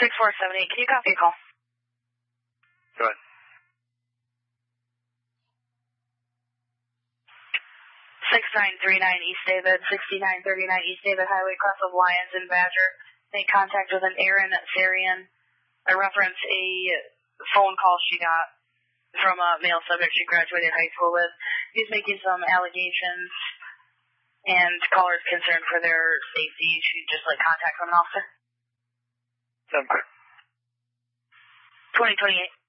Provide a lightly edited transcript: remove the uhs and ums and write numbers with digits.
6478, can you copy a call? Go ahead. 6939 East David, 6939 East David Highway, cross of Lyons and Badger. Make contact with an Aaron Sarian. I reference a phone call she got from a male subject she graduated high school with. He's making some allegations, and caller's concerned for their safety. She'd just like contact from an officer. 7 clear. 2028.